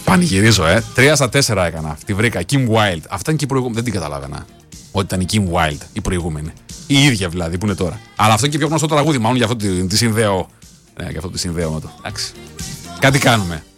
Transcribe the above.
Πανηγυρίζω, 3 στα 4 έκανα. Τη βρήκα. Kim Wilde. Αυτά είναι και η προηγούμενη. Δεν την καταλάβαινα. Ότι ήταν η Kim Wilde η προηγούμενη. Η ίδια δηλαδή που είναι τώρα. Αλλά αυτό είναι και πιο γνωστό τραγούδι. Μάλλον για αυτό τη συνδέω. Ναι, για αυτό τη συνδέω με το. Εντάξει. Κάτι κάνουμε.